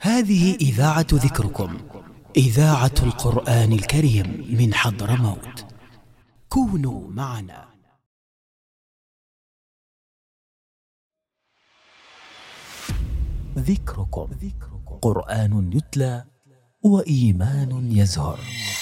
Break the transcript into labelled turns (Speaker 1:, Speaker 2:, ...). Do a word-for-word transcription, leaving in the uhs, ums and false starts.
Speaker 1: هذه إذاعة ذكركم، إذاعة القرآن الكريم من حضرموت. كونوا معنا. ذكركم قرآن يتلى وإيمان يزهر.